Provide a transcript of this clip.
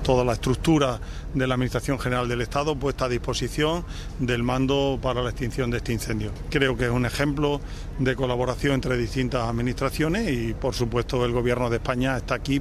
toda la estructura de la Administración General del Estado puesta a disposición del mando para la extinción de este incendio. Creo que es un ejemplo de colaboración entre distintas administraciones y, por supuesto, el Gobierno de España está aquí